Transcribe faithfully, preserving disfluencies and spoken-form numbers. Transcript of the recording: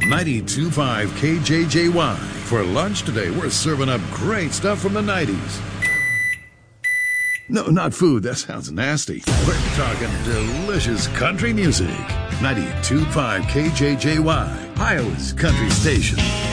ninety-two point five K J J Y. For lunch today, we're serving up great stuff from the nineties. No, not food. That sounds nasty. We're talking delicious country music. ninety-two point five K J J Y, Iowa's country station.